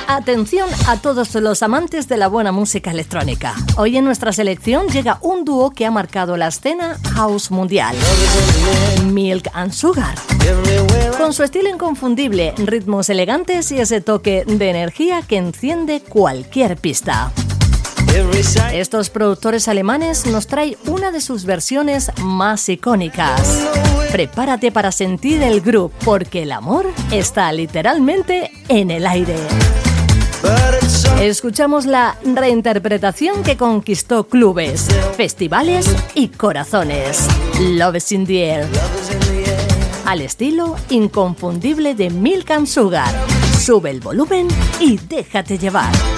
Atención a todos los amantes de la buena música electrónica. Hoy en nuestra selección llega un dúo que ha marcado la escena house mundial. Milk and Sugar. Con su estilo inconfundible, ritmos elegantes y ese toque de energía que enciende cualquier pista. Estos productores alemanes nos traen una de sus versiones más icónicas. Prepárate para sentir el groove, porque el amor está literalmente en el aire. Escuchamos la reinterpretación que conquistó clubes, festivales y corazones. Love is in the air. Al estilo inconfundible de Milk and Sugar. Sube el volumen y déjate llevar.